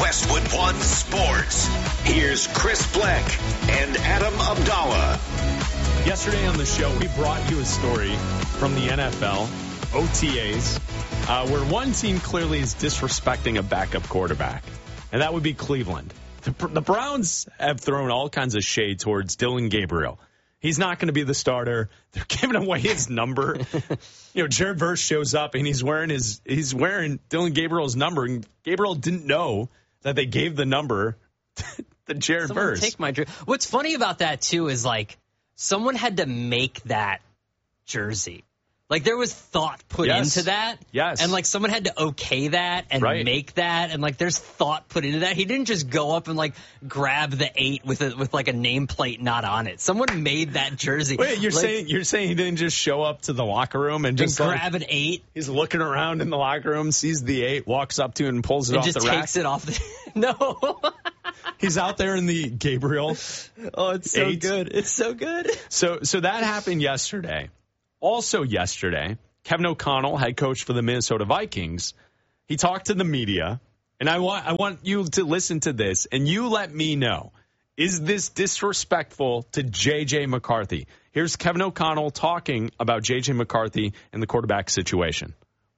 Westwood One Sports. Here's Chris Bleck and Adam Abdallah. Yesterday on the show, we brought you a story from the NFL, OTAs, where one team clearly is disrespecting a backup quarterback, and that would be Cleveland. The Browns have thrown all kinds of shade towards Dillon Gabriel. He's not going to be the starter. They're giving away his number. Jared Verse shows up and he's wearing Dillon Gabriel's number, and Gabriel didn't know that they gave the number to Jared Verse. Take my jersey. What's funny about that too is someone had to make that jersey. There was thought put into that. Yes. And someone had to okay that and make that. And there's thought put into that. He didn't just go up and grab the 8 with a nameplate not on it. Someone made that jersey. Wait, you're saying he didn't just show up to the locker room and just grab an 8? He's looking around in the locker room, sees the 8, walks up to it and pulls it off the rack. And just takes it off No. He's out there in the Gabriel. Oh, it's so 8. good. It's so good. So that happened yesterday. Also yesterday, Kevin O'Connell, head coach for the Minnesota Vikings, he talked to the media, and I want you to listen to this, and you let me know, is this disrespectful to J.J. McCarthy? Here's Kevin O'Connell talking about J.J. McCarthy and the quarterback situation.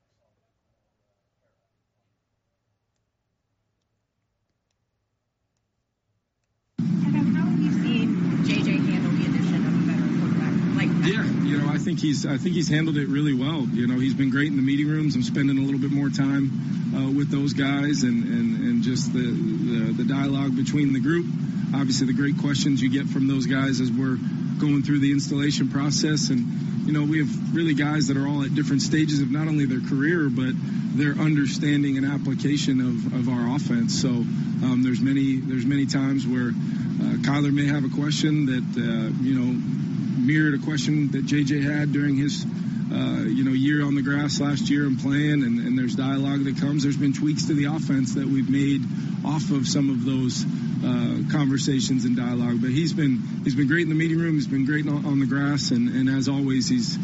I think he's handled it really well. He's been great in the meeting rooms. I'm spending a little bit more time with those guys and just the dialogue between the group. Obviously, the great questions you get from those guys as we're going through the installation process. And, we have really guys that are all at different stages of not only their career, but their understanding and application of our offense. So there's many times where Kyler may have a question that, mirrored a question that JJ had during his, year on the grass last year and playing, and there's dialogue that comes. There's been tweaks to the offense that we've made off of some of those conversations and dialogue. But he's been great in the meeting room. He's been great on the grass, and as always, he's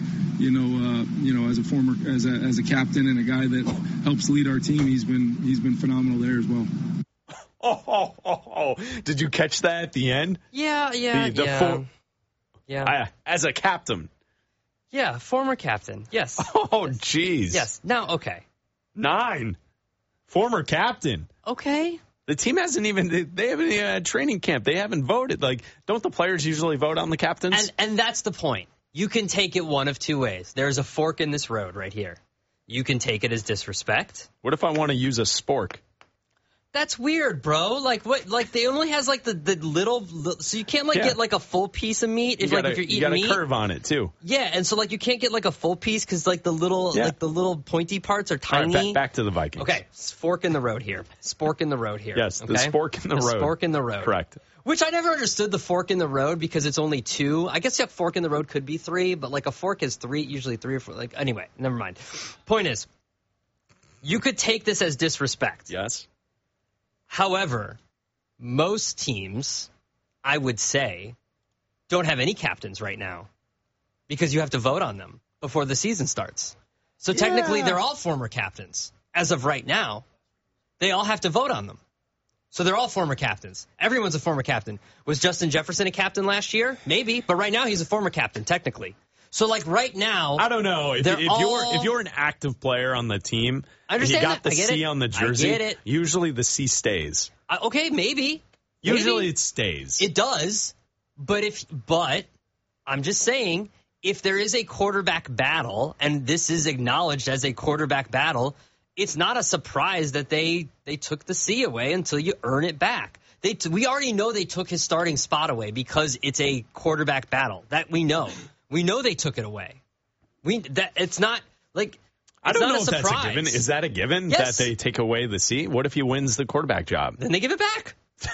as a captain and a guy that helps lead our team, he's been phenomenal there as well. Oh! Did you catch that at the end? Yeah. Yeah. As a captain. Yeah, former captain. Yes. Oh, jeez. Yes. Now, okay. 9. Former captain. Okay. The team they haven't even had training camp. They haven't voted. Don't the players usually vote on the captains? And that's the point. You can take it one of two ways. There's a fork in this road right here. You can take it as disrespect. What if I want to use a spork? That's weird, bro. They only has the little, so you can't get a full piece of meat if you're eating meat. You got a curve on it too. Yeah, and so you can't get a full piece because the little pointy parts are tiny. All right, back to the Vikings. Okay, fork in the road here. Spork in the road here. Yes, okay? The spork in the road. Spork in the road. Correct. Which I never understood the fork in the road because it's only 2. I guess fork in the road could be 3, but a fork is 3, usually 3 or 4. Anyway, never mind. Point is, you could take this as disrespect. Yes. However, most teams, I would say, don't have any captains right now because you have to vote on them before the season starts. So technically, they're all former captains. As of right now, they all have to vote on them. So they're all former captains. Everyone's a former captain. Was Justin Jefferson a captain last year? Maybe, but right now he's a former captain, technically. So right now, I don't know if you're an active player on the team, and you got the C on the jersey. Usually the C stays. Okay, maybe. Usually it stays. It does, but I'm just saying, if there is a quarterback battle, and this is acknowledged as a quarterback battle, it's not a surprise that they took the C away until you earn it back. We already know they took his starting spot away because it's a quarterback battle. That we know. We know they took it away. It's not I don't know if that's a given. Is that a given that they take away the C? What if he wins the quarterback job? Then they give it back.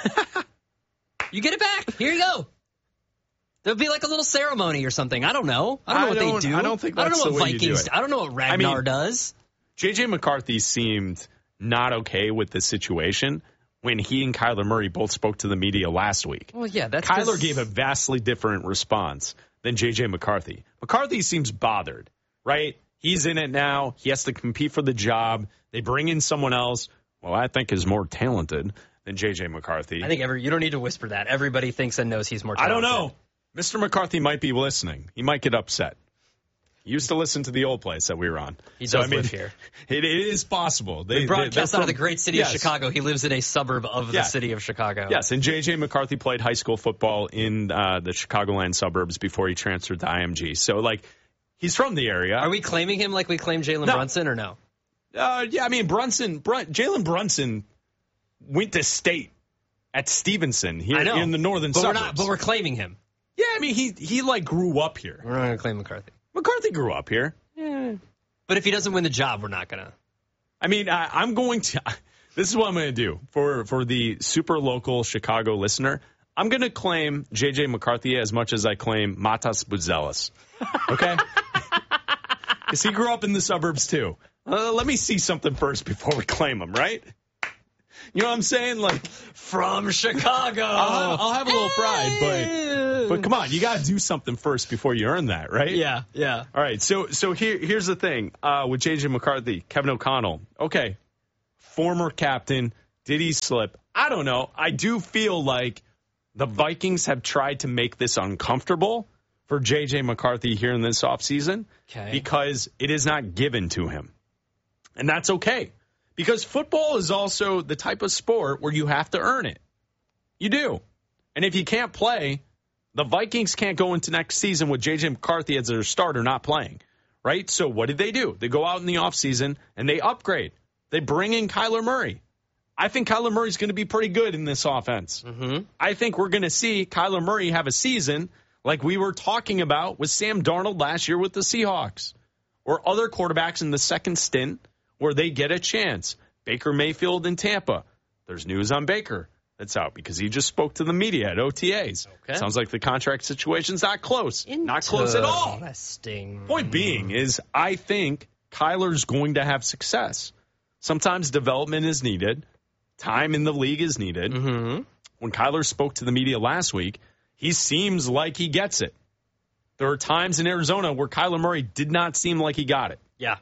You get it back. Here you go. There'll be a little ceremony or something. I don't know. I don't know what they do. I don't think that's the way you do it. I don't know what Ragnar does. J.J. McCarthy seemed not okay with the situation when he and Kyler Murray both spoke to the media last week. Well, yeah, Kyler gave a vastly different response than J.J. McCarthy. McCarthy seems bothered, right? He's in it now. He has to compete for the job. They bring in someone else. well, I think is more talented than J.J. McCarthy. I think you don't need to whisper that. Everybody thinks and knows he's more talented. I don't know. Mr. McCarthy might be listening. He might get upset. He used to listen to the old place that we were on. He does live here. It is possible. They broadcast out of the great city of Chicago. He lives in a suburb of the city of Chicago. Yes, and J.J. McCarthy played high school football in the Chicagoland suburbs before he transferred to IMG. So, he's from the area. Are we claiming him like we claim Jalen Brunson or no? Yeah, I mean, Jalen Brunson went to state at Stevenson here in the northern suburbs. But we're claiming him. Yeah, I mean, he grew up here. We're not going to claim McCarthy. McCarthy grew up here. Yeah. But if he doesn't win the job, we're not going to. I mean, I'm going to. This is what I'm going to do for the super local Chicago listener. I'm going to claim J.J. McCarthy as much as I claim Matas Buzelis. Okay? Because he grew up in the suburbs, too. Let me see something first before we claim him, right? You know what I'm saying? From Chicago. I'll have a little pride, but come on, you got to do something first before you earn that, right? Yeah. All right, so here's the thing with J.J. McCarthy, Kevin O'Connell. Okay, former captain, did he slip? I don't know. I do feel like the Vikings have tried to make this uncomfortable for J.J. McCarthy here in this offseason because it is not given to him. And that's okay. Because football is also the type of sport where you have to earn it. You do. And if you can't play, the Vikings can't go into next season with J.J. McCarthy as their starter not playing, right? So what did they do? They go out in the offseason and they upgrade. They bring in Kyler Murray. I think Kyler Murray's going to be pretty good in this offense. Mm-hmm. I think we're going to see Kyler Murray have a season like we were talking about with Sam Darnold last year with the Seahawks or other quarterbacks in the second stint where they get a chance. Baker Mayfield in Tampa. There's news on Baker that's out because he just spoke to the media at OTAs. Okay. Sounds like the contract situation's not close. Not close at all. Interesting. Point being is I think Kyler's going to have success. Sometimes development is needed. Time in the league is needed. Mm-hmm. When Kyler spoke to the media last week, he seems like he gets it. There are times in Arizona where Kyler Murray did not seem like he got it. Yeah.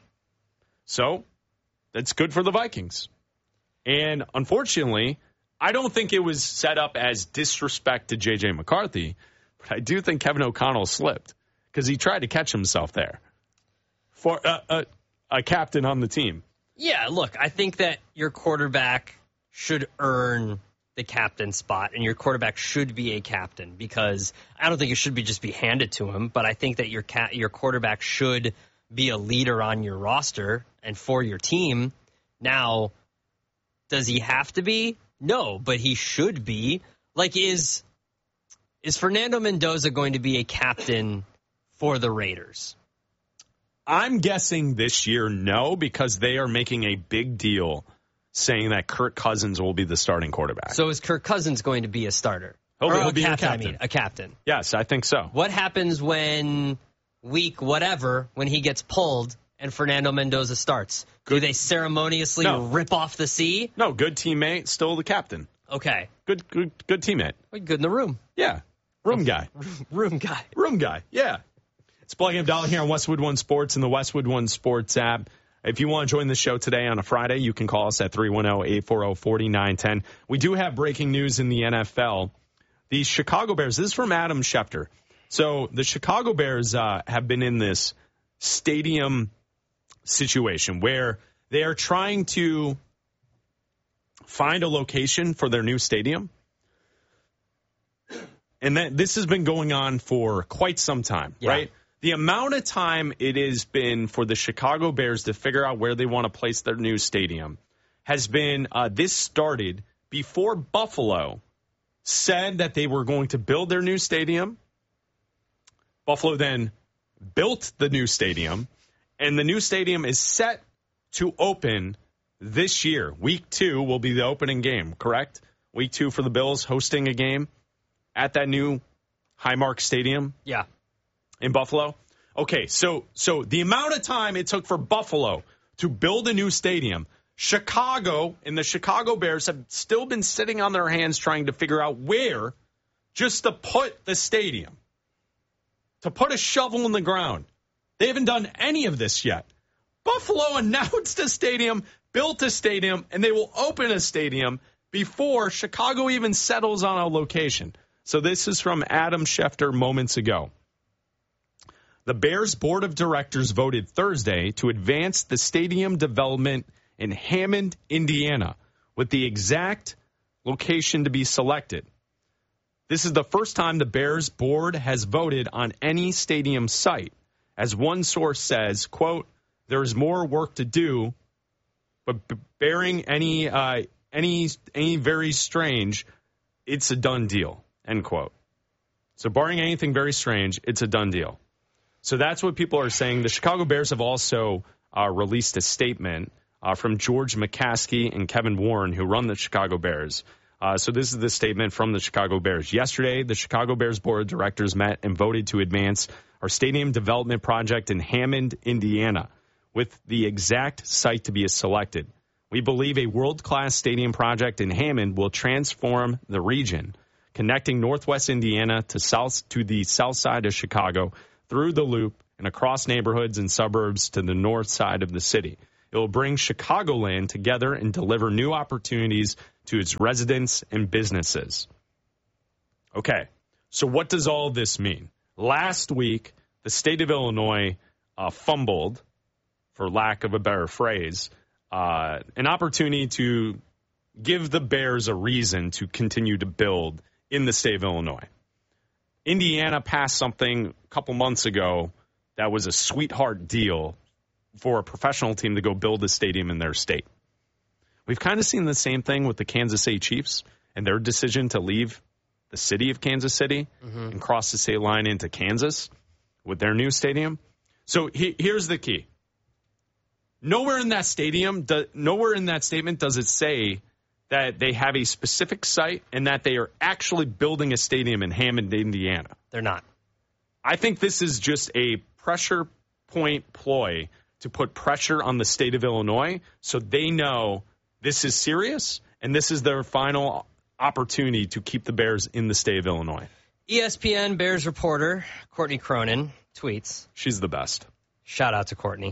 So that's good for the Vikings. And unfortunately, I don't think it was set up as disrespect to J.J. McCarthy, but I do think Kevin O'Connell slipped because he tried to catch himself there for a captain on the team. Yeah, look, I think that your quarterback should earn the captain spot, and your quarterback should be a captain because I don't think it should just be handed to him, but I think that your quarterback should be a leader on your roster and for your team. Now, does he have to be? No, but he should be. Is Fernando Mendoza going to be a captain for the Raiders? I'm guessing this year no, because they are making a big deal saying that Kirk Cousins will be the starting quarterback. So is Kirk Cousins going to be a starter? He'll be a captain. A captain. Yes, I think so. What happens when week whatever, when he gets pulled and Fernando Mendoza starts? Do they ceremoniously rip off the C? No, good teammate, still the captain. Okay. Good teammate. Good in the room. Yeah. Room guy. Room guy. Room guy, yeah. It's Blake Abdallah here on Westwood One Sports and the Westwood One Sports app. If you want to join the show today on a Friday, you can call us at 310-840-4910. We do have breaking news in the NFL. The Chicago Bears, this is from Adam Schefter. So the Chicago Bears have been in this stadium situation where they are trying to find a location for their new stadium. And this has been going on for quite some time, right? The amount of time it has been for the Chicago Bears to figure out where they want to place their new stadium has been, this started before Buffalo said that they were going to build their new stadium. Buffalo then built the new stadium, and the new stadium is set to open this year. Week 2 will be the opening game, correct? Week 2 for the Bills hosting a game at that new Highmark Stadium. Yeah. In Buffalo? Okay, so the amount of time it took for Buffalo to build a new stadium, Chicago and the Chicago Bears have still been sitting on their hands trying to figure out where just to put the stadium, to put a shovel in the ground. They haven't done any of this yet. Buffalo announced a stadium built a stadium, and they will open a stadium before Chicago even settles on a location. So this is from Adam Schefter moments ago. The Bears Board of Directors voted Thursday to advance the stadium development in Hammond, Indiana, with the exact location to be selected. This is the first time the Bears board has voted on any stadium site. As one source says, quote, there is more work to do, but bearing any very strange, it's a done deal, end quote. So barring anything very strange, it's a done deal. So that's what people are saying. The Chicago Bears have also released a statement from George McCaskey and Kevin Warren, who run the Chicago Bears. So this is the statement from the Chicago Bears. Yesterday, the Chicago Bears Board of Directors met and voted to advance our stadium development project in Hammond, Indiana, with the exact site to be selected. We believe a world-class stadium project in Hammond will transform the region, connecting Northwest Indiana to the south side of Chicago, through the loop and across neighborhoods and suburbs to the north side of the city. It will bring Chicagoland together and deliver new opportunities to its residents and businesses. Okay, so what does all this mean? Last week, the state of Illinois fumbled, for lack of a better phrase, an opportunity to give the Bears a reason to continue to build in the state of Illinois. Indiana passed something a couple months ago that was a sweetheart deal for a professional team to go build a stadium in their state. We've kind of seen the same thing with the Kansas City Chiefs and their decision to leave the city of Kansas City and cross the state line into Kansas with their new stadium. So here's the key. Nowhere in that statement does it say that they have a specific site and that they are actually building a stadium in Hammond, Indiana. They're not. I think this is just a pressure point ploy to put pressure on the state of Illinois so they know this is serious and this is their final opportunity to keep the Bears in the state of Illinois. ESPN Bears reporter Courtney Cronin tweets. She's the best. Shout out to Courtney.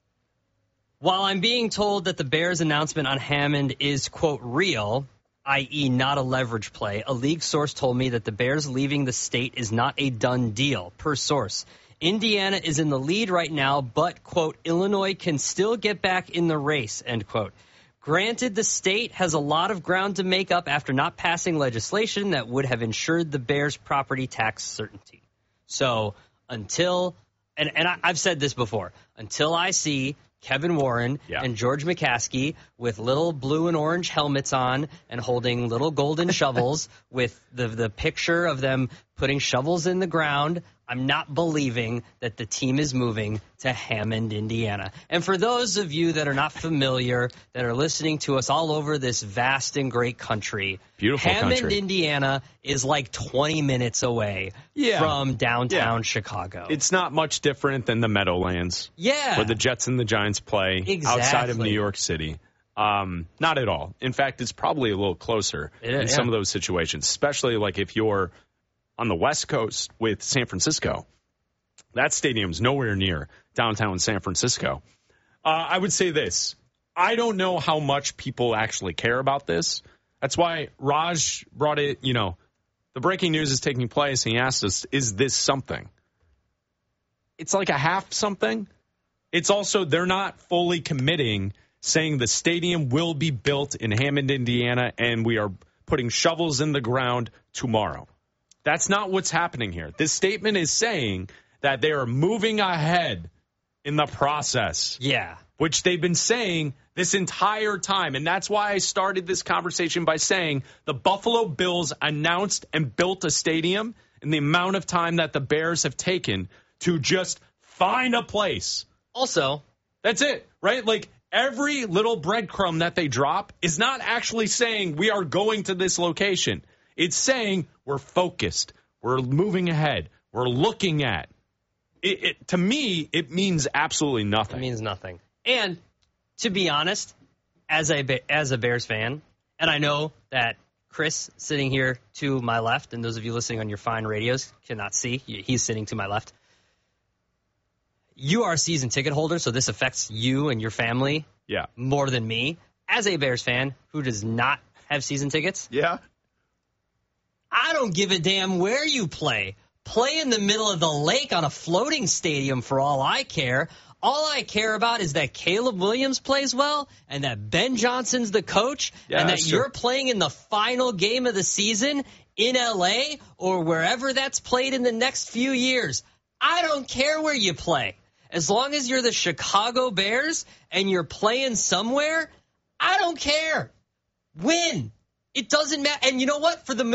While I'm being told that the Bears announcement on Hammond is, quote, real, i.e. not a leverage play, a league source told me that the Bears leaving the state is not a done deal, per source. Indiana is in the lead right now, but, quote, Illinois can still get back in the race, end quote. Granted, the state has a lot of ground to make up after not passing legislation that would have ensured the Bears' property tax certainty. So until, and I've said this before, until I see Kevin Warren and George McCaskey with little blue and orange helmets on and holding little golden shovels with the picture of them putting shovels in the ground, I'm not believing that the team is moving to Hammond, Indiana. And for those of you that are not familiar, that are listening to us all over this vast and great country, beautiful Hammond, country. Indiana is like 20 minutes away from downtown Chicago. It's not much different than the Meadowlands. Yeah. Where the Jets and the Giants play outside of New York City. Not at all. In fact, it's probably a little closer in some of those situations, especially like if you're on the West Coast with San Francisco. That stadium's nowhere near downtown San Francisco. I would say this. I don't know how much people actually care about this. That's why Raj brought it, the breaking news is taking place, and he asked us, is this something? It's like a half something. It's also, they're not fully committing, saying the stadium will be built in Hammond, Indiana, and we are putting shovels in the ground tomorrow. That's not what's happening here. This statement is saying that they are moving ahead in the process. Yeah. Which they've been saying this entire time. And that's why I started this conversation by saying the Buffalo Bills announced and built a stadium in the amount of time that the Bears have taken to just find a place. Also, that's it, right? Like every little breadcrumb that they drop is not actually saying we are going to this location. It's saying we're focused, we're moving ahead, we're looking at. To me, it means absolutely nothing. It means nothing. And to be honest, as a Bears fan, and I know that Chris sitting here to my left, and those of you listening on your fine radios cannot see, he's sitting to my left. You are a season ticket holder, so this affects you and your family Yeah. more than me. As a Bears fan who does not have season tickets, Yeah. I don't give a damn where you play. Play in the middle of the lake on a floating stadium for all I care. All I care about is that Caleb Williams plays well and that Ben Johnson's the coach and that you're playing in the final game of the season in L.A. or wherever that's played in the next few years. I don't care where you play. As long as you're the Chicago Bears and you're playing somewhere, I don't care. Win. It doesn't matter. And you know what? For the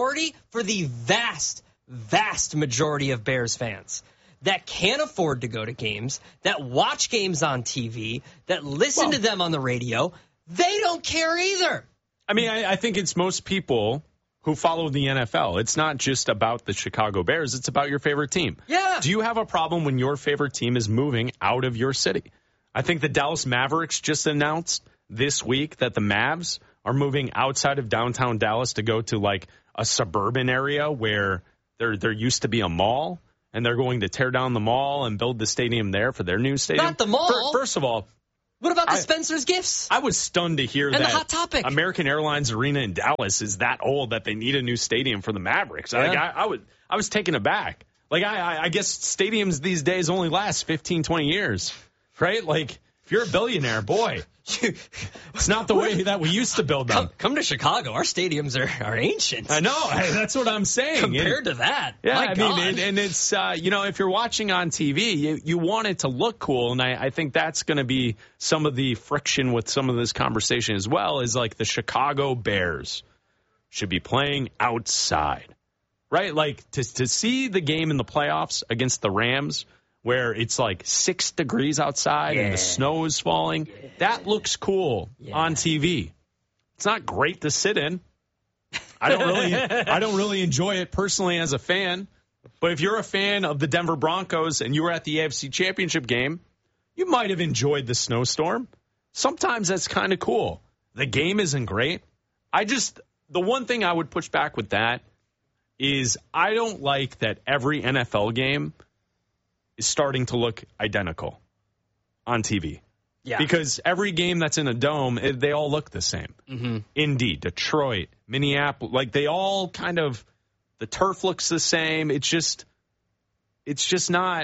vast majority of Bears fans that can't afford to go to games, that watch games on TV, that listen to them on the radio, they don't care either. I mean, I think it's most people who follow the NFL. It's not just about the Chicago Bears. It's about your favorite team. Yeah. Do you have a problem when your favorite team is moving out of your city? I think the Dallas Mavericks just announced this week that the Mavs are moving outside of downtown Dallas to go to like a suburban area where there used to be a mall, and they're going to tear down the mall and build the stadium there for their new stadium. Not the mall. First of all, what about the Spencer's Gifts? I was stunned to hear and that the Hot Topic. American Airlines Arena in Dallas is that old that they need a new stadium for the Mavericks. Yeah. Like, I was taken aback. Like, I guess stadiums these days only last 15, 20 years, right? Like, if you're a billionaire, boy, it's not the way that we used to build them. Come to Chicago. Our stadiums are ancient. I know. That's what I'm saying. Compared to that. Yeah, My God. mean, and it's, if you're watching on TV, you want it to look cool. And I think that's going to be some of the friction with some of this conversation as well, is like the Chicago Bears should be playing outside, right? Like to see the game in the playoffs against the Rams, where it's like 6 degrees outside and the snow is falling. Yeah. That looks cool on TV. It's not great to sit in. I don't really enjoy it personally as a fan. But if you're a fan of the Denver Broncos and you were at the AFC Championship game, you might have enjoyed the snowstorm. Sometimes that's kind of cool. The game isn't great. The one thing I would push back with that is I don't like that every NFL game is starting to look identical on TV. Yeah. Because every game that's in a dome, they all look the same. Mm-hmm. Indy, Detroit, Minneapolis, like they all kind of, the turf looks the same. It's just not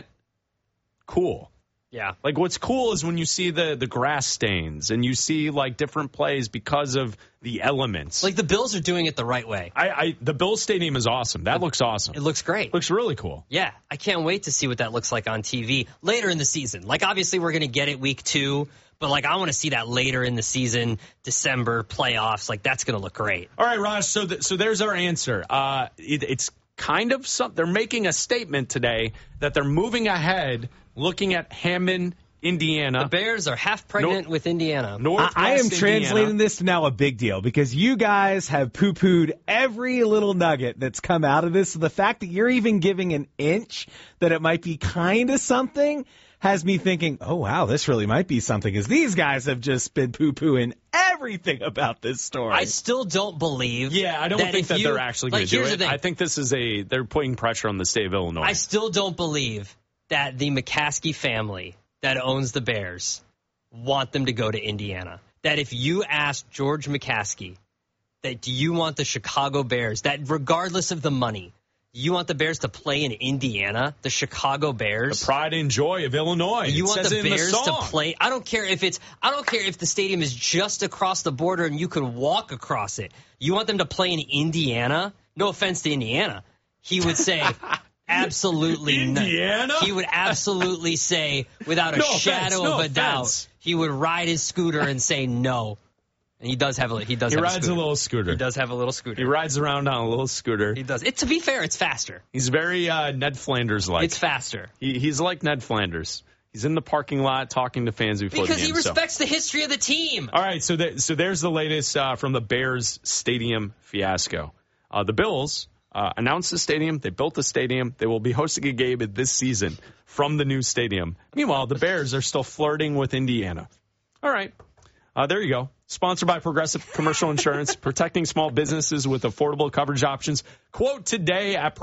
cool. Yeah. Like what's cool is when you see the grass stains and you see like different plays because of the elements. Like the Bills are doing it the right way. The Bills Stadium is awesome. That looks awesome. It looks great. Looks really cool. Yeah. I can't wait to see what that looks like on TV later in the season. Like obviously we're going to get it week 2, but like I want to see that later in the season, December playoffs. Like that's going to look great. All right, Raj. So there's our answer. It's kind of they're making a statement today that they're moving ahead, looking at Hammond, Indiana. The Bears are half pregnant with Indiana. I am translating this to now a big deal because you guys have poo-pooed every little nugget that's come out of this. So the fact that you're even giving an inch that it might be kind of something has me thinking, oh, wow, this really might be something, because these guys have just been poo-pooing everything about this story. I still don't believe. Yeah, I don't think that they're actually going to do it. I think this is they're putting pressure on the state of Illinois. I still don't believe that the McCaskey family that owns the Bears want them to go to Indiana. That if you ask George McCaskey that do you want the Chicago Bears, that regardless of the money, you want the Bears to play in Indiana, the Chicago Bears. The pride and joy of Illinois. You want the Bears to play. I don't care if the stadium is just across the border and you could walk across it. You want them to play in Indiana? No offense to Indiana. He would say absolutely Indiana? He would absolutely say without a shadow of a doubt, he would ride his scooter and say no. And he rides a little scooter. He does have a little scooter. He rides around on a little scooter. He does. To be fair, it's faster. He's very Ned Flanders-like. It's faster. He's like Ned Flanders. He's in the parking lot talking to fans before the game. Because he respects the history of the team. All right, so there's the latest from the Bears stadium fiasco. The Bills announced the stadium. They built the stadium. They will be hosting a game this season from the new stadium. Meanwhile, the Bears are still flirting with Indiana. All right. There you go. Sponsored by Progressive Commercial Insurance, protecting small businesses with affordable coverage options. Quote today at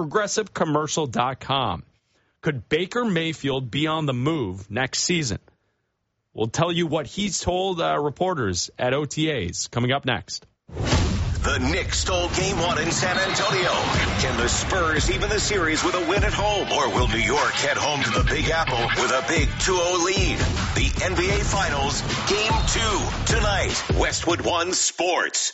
progressivecommercial.com. Could Baker Mayfield be on the move next season? We'll tell you what he's told reporters at OTAs coming up next. The Knicks stole Game 1 in San Antonio. Can the Spurs even the series with a win at home? Or will New York head home to the Big Apple with a big 2-0 lead? The NBA Finals, Game 2, tonight. Westwood One Sports.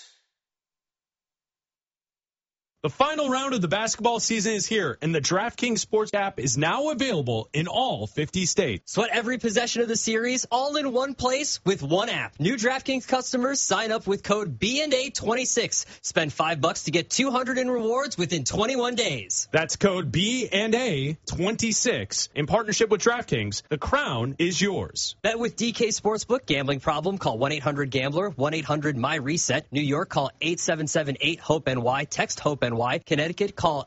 The final round of the basketball season is here, and the DraftKings Sports app is now available in all 50 states. Sweat every possession of the series all in one place with one app. New DraftKings customers sign up with code BNA26. Spend $5 to get $200 in rewards within 21 days. That's code BNA26. In partnership with DraftKings, the crown is yours. Bet with DK Sportsbook. Gambling problem? Call 1-800-GAMBLER, 1-800-MY-RESET. New York, call 877-8-HOPE-NY. Text HOPE-NY. Connecticut, call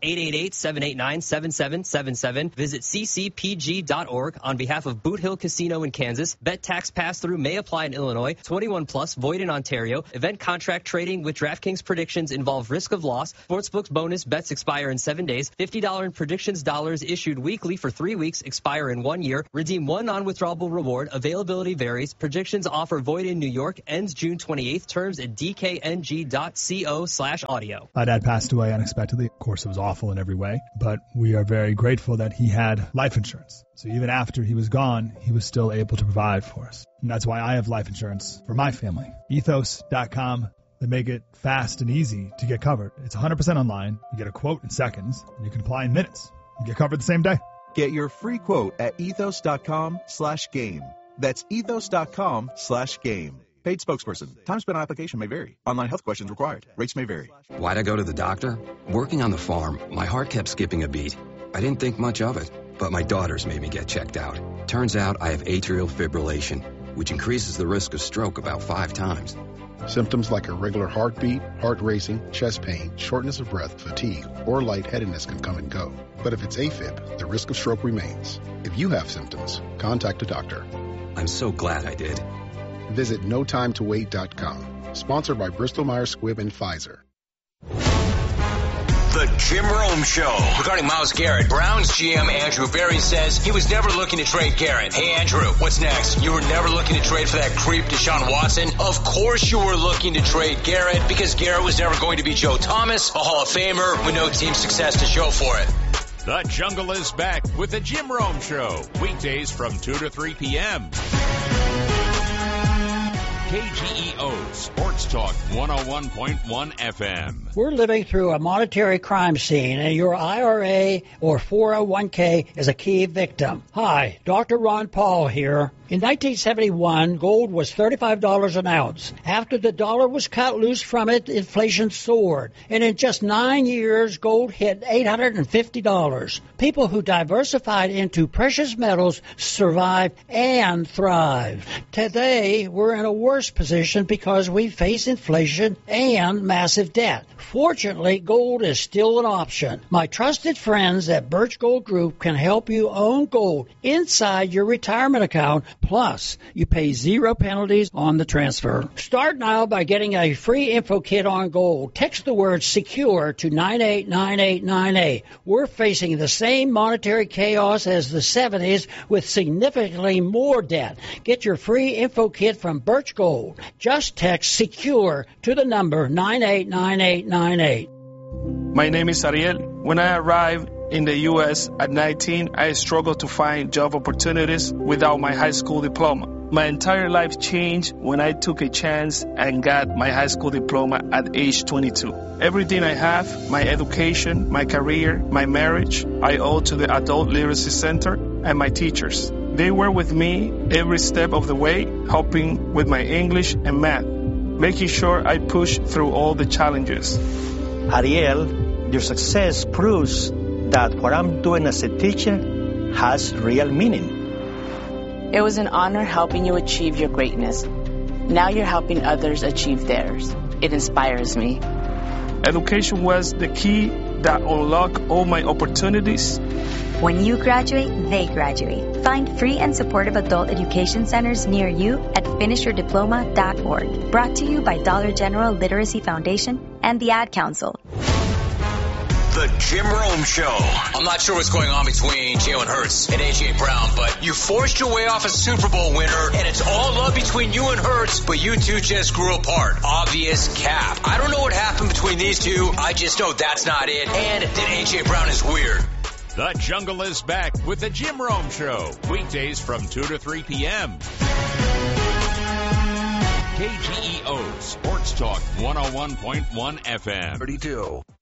888-789-7777. Visit ccpg.org on behalf of Boot Hill Casino in Kansas. Bet tax pass-through may apply in Illinois. 21 plus, void in Ontario. Event contract trading with DraftKings predictions involve risk of loss. Sportsbook's bonus bets expire in 7 days. $50 in predictions dollars issued weekly for 3 weeks, expire in 1 year. Redeem one non-withdrawable reward. Availability varies. Predictions offer void in New York. Ends June 28th. Terms at dkng.co/audio. My dad passed away unexpectedly. Of course, it was awful in every way, but we are very grateful that he had life insurance. So even after he was gone, he was still able to provide for us. And that's why I have life insurance for my family. Ethos.com. They make it fast and easy to get covered. It's 100% online. You get a quote in seconds, and you can apply in minutes. You get covered the same day. Get your free quote at ethos.com/game. That's ethos.com/game. Paid spokesperson. Time spent on application may vary. Online health questions required. Rates may vary. Why'd I go to the doctor? Working on the farm, my heart kept skipping a beat. I didn't think much of it, but my daughters made me get checked out. Turns out I have atrial fibrillation, which increases the risk of stroke about 5 times. Symptoms like irregular heartbeat, heart racing, chest pain, shortness of breath, fatigue, or lightheadedness can come and go. But if it's AFib, the risk of stroke remains. If you have symptoms, contact a doctor. I'm so glad I did. Visit NoTimeToWait.com. Sponsored by Bristol-Myers Squibb and Pfizer. The Jim Rome Show. Regarding Myles Garrett, Browns GM Andrew Berry says he was never looking to trade Garrett. Hey, Andrew, what's next? You were never looking to trade for that creep Deshaun Watson? Of course you were looking to trade Garrett because Garrett was never going to be Joe Thomas, a Hall of Famer with no team success to show for it. The Jungle is back with the Jim Rome Show. Weekdays from 2 to 3 p.m. KGEO Sports Talk 101.1 FM. We're living through a monetary crime scene, and your IRA or 401k is a key victim. Hi, Dr. Ron Paul here. In 1971, gold was $35 an ounce. After the dollar was cut loose from it, inflation soared. And in just 9 years, gold hit $850. People who diversified into precious metals survived and thrived. Today, we're in a worse position because we face inflation and massive debt. Fortunately, gold is still an option. My trusted friends at Birch Gold Group can help you own gold inside your retirement account. Plus, you pay 0 penalties on the transfer. Start now by getting a free info kit on gold. Text the word SECURE to 989898. We're facing the same monetary chaos as the 70s with significantly more debt. Get your free info kit from Birch Gold. Just text SECURE to the number 989898. My name is Ariel. When I arrived in the U.S. at 19, I struggled to find job opportunities without my high school diploma. My entire life changed when I took a chance and got my high school diploma at age 22. Everything I have, my education, my career, my marriage, I owe to the Adult Literacy Center and my teachers. They were with me every step of the way, helping with my English and math, making sure I push through all the challenges. Ariel, your success proves that what I'm doing as a teacher has real meaning. It was an honor helping you achieve your greatness. Now you're helping others achieve theirs. It inspires me. Education was the key that unlocked all my opportunities. When you graduate, they graduate. Find free and supportive adult education centers near you at finishyourdiploma.org. Brought to you by Dollar General Literacy Foundation and the Ad Council. The Jim Rome Show. I'm not sure what's going on between Jalen Hurts and A.J. Brown, but you forced your way off a Super Bowl winner, and it's all love between you and Hurts, but you two just grew apart. Obvious cap. I don't know what happened between these two. I just know that's not it, and that A.J. Brown is weird. The Jungle is back with The Jim Rome Show. Weekdays from 2 to 3 p.m. KGEO Sports Talk 101.1 FM. 32.